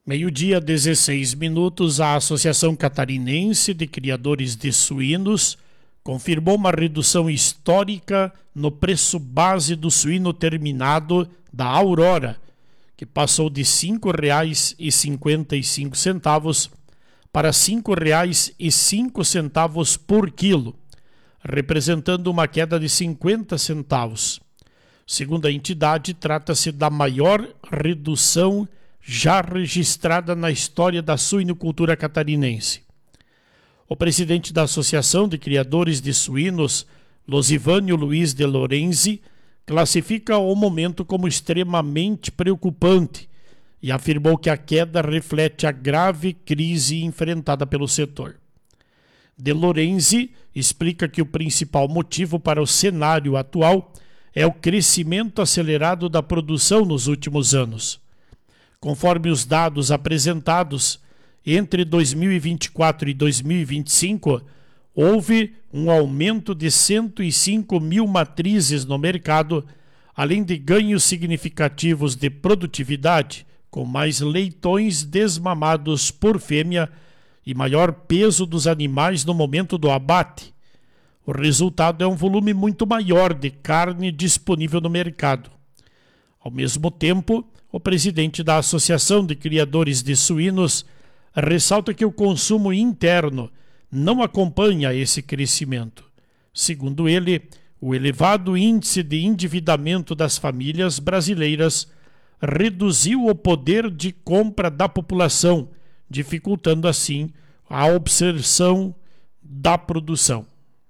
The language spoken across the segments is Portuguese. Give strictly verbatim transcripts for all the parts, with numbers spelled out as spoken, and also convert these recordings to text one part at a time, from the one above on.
Meio-dia, dezesseis minutos, a Associação Catarinense de Criadores de Suínos confirmou uma redução histórica no preço base do suíno terminado da Aurora, que passou de cinco reais e cinquenta e cinco centavos para cinco reais e cinco centavos por quilo, representando uma queda de cinquenta centavos. Segundo a entidade, trata-se da maior redução já registrada na história da suinocultura catarinense. O presidente da Associação de Criadores de Suínos, Losivânio Luiz de Lorenzi, classifica o momento como extremamente preocupante e afirmou que a queda reflete a grave crise enfrentada pelo setor. De Lorenzi explica que o principal motivo para o cenário atual é o crescimento acelerado da produção nos últimos anos. Conforme os dados apresentados, entre dois mil e vinte e quatro e dois mil e vinte e cinco, houve um aumento de cento e cinco mil matrizes no mercado, além de ganhos significativos de produtividade, com mais leitões desmamados por fêmea e maior peso dos animais no momento do abate. O resultado é um volume muito maior de carne disponível no mercado. Ao mesmo tempo, o presidente da Associação de Criadores de Suínos ressalta que o consumo interno não acompanha esse crescimento. Segundo ele, o elevado índice de endividamento das famílias brasileiras reduziu o poder de compra da população, dificultando assim a observação da produção.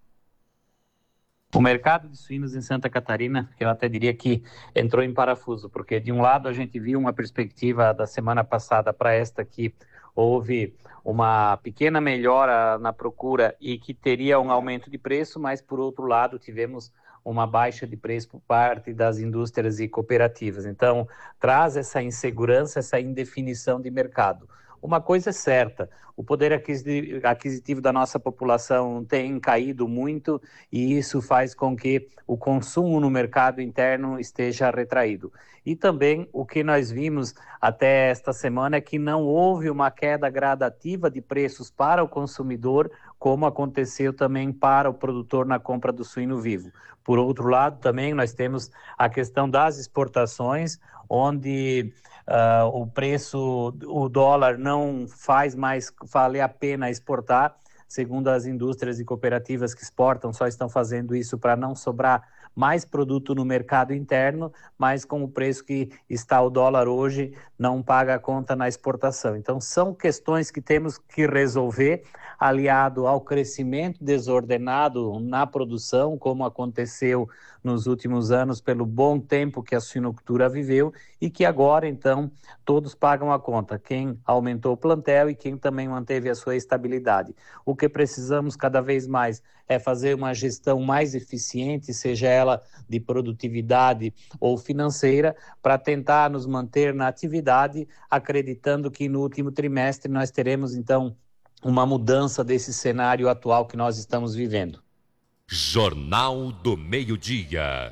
O mercado de suínos em Santa Catarina, eu até diria que entrou em parafuso, porque de um lado a gente viu uma perspectiva da semana passada para esta que houve uma pequena melhora na procura e que teria um aumento de preço, mas por outro lado tivemos uma baixa de preço por parte das indústrias e cooperativas. Então, traz essa insegurança, essa indefinição de mercado. Uma coisa é certa, o poder aquisitivo da nossa população tem caído muito e isso faz com que o consumo no mercado interno esteja retraído. E também o que nós vimos até esta semana é que não houve uma queda gradativa de preços para o consumidor, como aconteceu também para o produtor na compra do suíno vivo. Por outro lado, também nós temos a questão das exportações, onde uh, o preço, o dólar não faz mais valer a pena exportar, segundo as indústrias e cooperativas que exportam, só estão fazendo isso para não sobrar mais produto no mercado interno, mas com o preço que está o dólar hoje, não paga a conta na exportação. Então, são questões que temos que resolver, aliado ao crescimento desordenado na produção, como aconteceu nos últimos anos, pelo bom tempo que a suinocultura viveu, e que agora, então, todos pagam a conta, quem aumentou o plantel e quem também manteve a sua estabilidade. O que precisamos cada vez mais é fazer uma gestão mais eficiente, seja ela de produtividade ou financeira, para tentar nos manter na atividade, acreditando que no último trimestre nós teremos, então, uma mudança desse cenário atual que nós estamos vivendo. Jornal do Meio-Dia.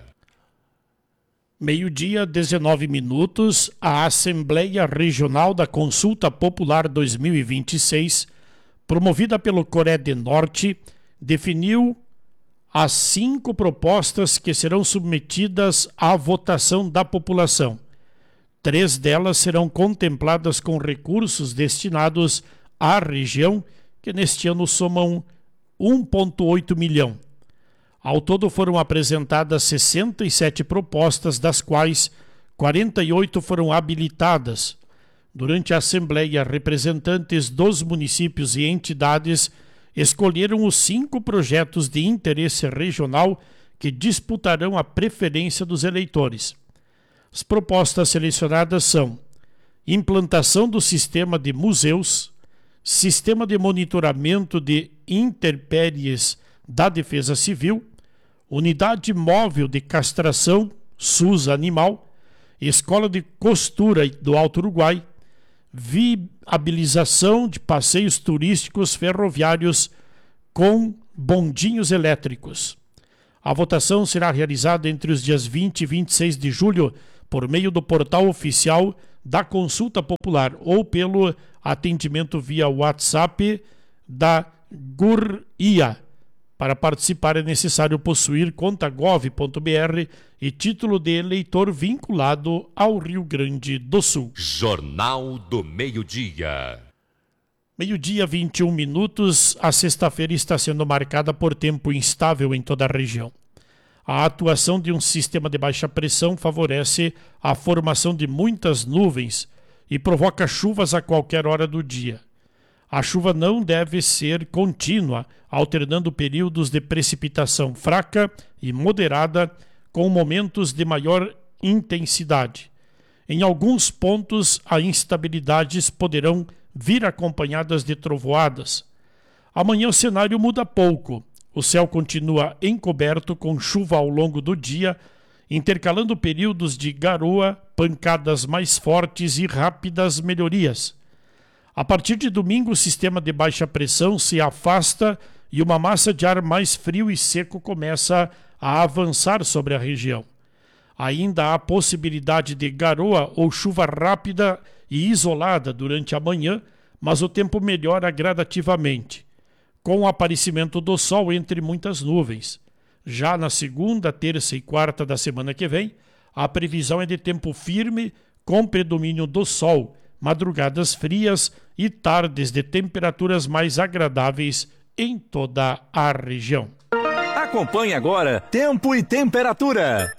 Meio-dia, dezenove minutos, a Assembleia Regional da Consulta Popular dois mil e vinte e seis, promovida pelo Coreia do Norte, definiu as cinco propostas que serão submetidas à votação da população. Três delas serão contempladas com recursos destinados à região, que neste ano somam um vírgula oito milhão. Ao todo foram apresentadas sessenta e sete propostas, das quais quarenta e oito foram habilitadas. Durante a Assembleia, representantes dos municípios e entidades escolheram os cinco projetos de interesse regional que disputarão a preferência dos eleitores. As propostas selecionadas são: implantação do sistema de museus, sistema de monitoramento de intempéries da Defesa Civil, unidade móvel de castração SUS animal, escola de costura do Alto Uruguai, viabilização de passeios turísticos ferroviários com bondinhos elétricos. A votação será realizada entre os dias vinte e vinte e seis de julho por meio do portal oficial da consulta popular ou pelo atendimento via WhatsApp da Guria. Para participar é necessário possuir conta gov ponto br e título de eleitor vinculado ao Rio Grande do Sul. Jornal do Meio-Dia. Meio-dia, vinte e um minutos. A sexta-feira está sendo marcada por tempo instável em toda a região. A atuação de um sistema de baixa pressão favorece a formação de muitas nuvens e provoca chuvas a qualquer hora do dia. A chuva não deve ser contínua, alternando períodos de precipitação fraca e moderada com momentos de maior intensidade. Em alguns pontos, as instabilidades poderão vir acompanhadas de trovoadas. Amanhã o cenário muda pouco. O céu continua encoberto com chuva ao longo do dia, intercalando períodos de garoa, pancadas mais fortes e rápidas melhorias. A partir de domingo, o sistema de baixa pressão se afasta e uma massa de ar mais frio e seco começa a avançar sobre a região. Ainda há possibilidade de garoa ou chuva rápida e isolada durante a manhã, mas o tempo melhora gradativamente, com o aparecimento do sol entre muitas nuvens. Já na segunda, terça e quarta da semana que vem, a previsão é de tempo firme, com predomínio do sol, madrugadas frias e tardes de temperaturas mais agradáveis em toda a região. Acompanhe agora Tempo e Temperatura.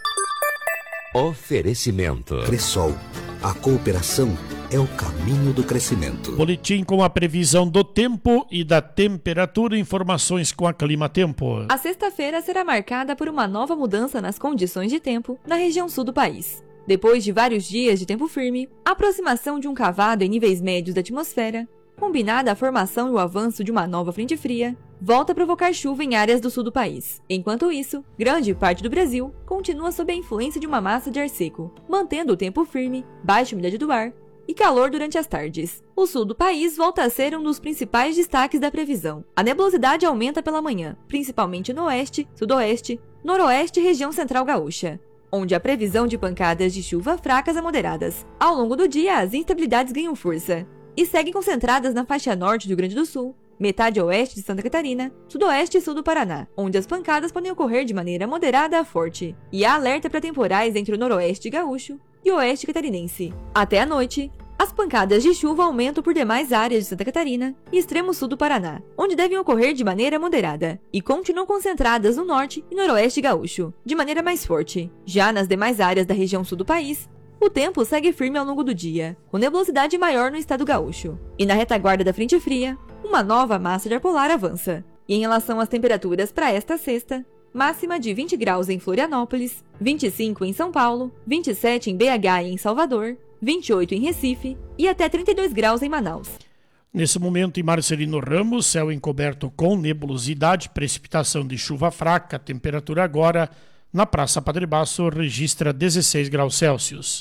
Oferecimento. Cressol, a cooperação é o caminho do crescimento. Boletim com a previsão do tempo e da temperatura, informações com a Clima Tempo. A sexta-feira será marcada por uma nova mudança nas condições de tempo na região sul do país. Depois de vários dias de tempo firme, a aproximação de um cavado em níveis médios da atmosfera, combinada à formação e o avanço de uma nova frente fria, volta a provocar chuva em áreas do sul do país. Enquanto isso, grande parte do Brasil continua sob a influência de uma massa de ar seco, mantendo o tempo firme, baixa umidade do ar e calor durante as tardes. O sul do país volta a ser um dos principais destaques da previsão. A nebulosidade aumenta pela manhã, principalmente no oeste, sudoeste, noroeste e região central gaúcha, onde há previsão de pancadas de chuva fracas a moderadas. Ao longo do dia, as instabilidades ganham força e seguem concentradas na faixa norte do Rio Grande do Sul, metade oeste de Santa Catarina, sudoeste e sul do Paraná, onde as pancadas podem ocorrer de maneira moderada a forte, e há alerta para temporais entre o noroeste gaúcho e o oeste catarinense. Até a noite, as pancadas de chuva aumentam por demais áreas de Santa Catarina e extremo sul do Paraná, onde devem ocorrer de maneira moderada, e continuam concentradas no norte e noroeste gaúcho, de maneira mais forte. Já nas demais áreas da região sul do país, o tempo segue firme ao longo do dia, com nebulosidade maior no estado gaúcho. E na retaguarda da frente fria, uma nova massa de ar polar avança. E em relação às temperaturas para esta sexta, máxima de vinte graus em Florianópolis, vinte e cinco em São Paulo, vinte e sete em B H e em Salvador, vinte e oito em Recife e até trinta e dois graus em Manaus. Nesse momento, em Marcelino Ramos, céu encoberto com nebulosidade, precipitação de chuva fraca, temperatura agora na Praça Padre Basso registra dezesseis graus Celsius.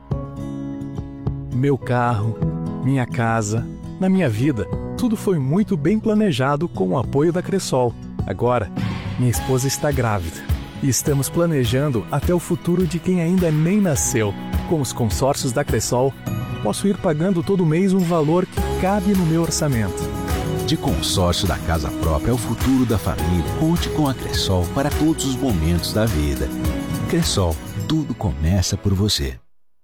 Meu carro, minha casa, na minha vida, tudo foi muito bem planejado com o apoio da Cressol. Agora, minha esposa está grávida e estamos planejando até o futuro de quem ainda nem nasceu. Com os consórcios da Cressol, posso ir pagando todo mês um valor que cabe no meu orçamento. De consórcio da casa própria ao futuro da família, conte com a Cressol para todos os momentos da vida. Cressol, tudo começa por você.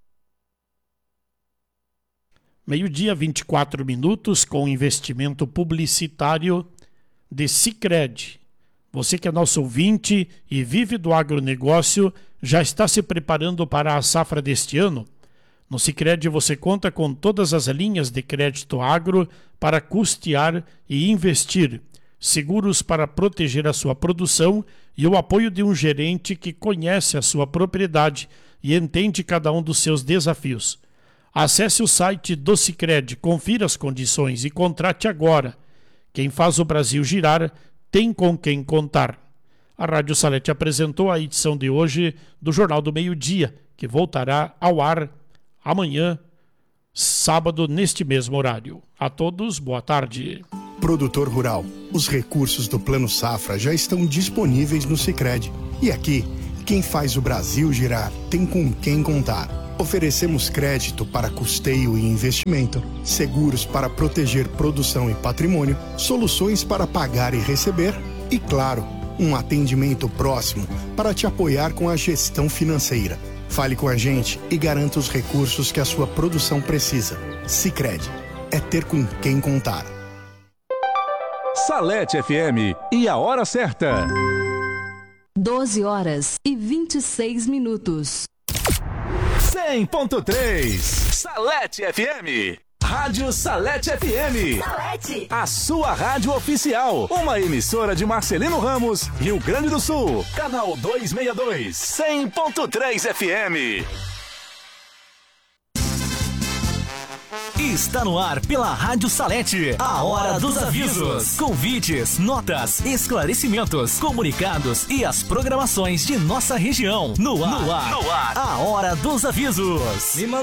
Meio-dia, vinte e quatro minutos, com investimento publicitário de Sicredi. Você que é nosso ouvinte e vive do agronegócio, já está se preparando para a safra deste ano? No Sicredi você conta com todas as linhas de crédito agro para custear e investir, seguros para proteger a sua produção e o apoio de um gerente que conhece a sua propriedade e entende cada um dos seus desafios. Acesse o site do Sicredi, confira as condições e contrate agora. Quem faz o Brasil girar tem com quem contar. A Rádio Salete apresentou a edição de hoje do Jornal do Meio-Dia, que voltará ao ar amanhã, sábado, neste mesmo horário. A todos, boa tarde. Produtor rural, os recursos do Plano Safra já estão disponíveis no Sicredi. E aqui, quem faz o Brasil girar tem com quem contar. Oferecemos crédito para custeio e investimento, seguros para proteger produção e patrimônio, soluções para pagar e receber e, claro, um atendimento próximo para te apoiar com a gestão financeira. Fale com a gente e garanta os recursos que a sua produção precisa. Sicredi é ter com quem contar. Salete F M e a hora certa. doze horas e vinte e seis minutos. cem ponto três Salete F M. Rádio Salete F M. Salete. A sua rádio oficial. Uma emissora de Marcelino Ramos, Rio Grande do Sul. Canal duzentos e sessenta e dois. cem ponto três F M. Está no ar pela Rádio Salete, a Hora dos Avisos. Convites, notas, esclarecimentos, comunicados e as programações de nossa região. No ar, no ar, no ar. A Hora dos Avisos.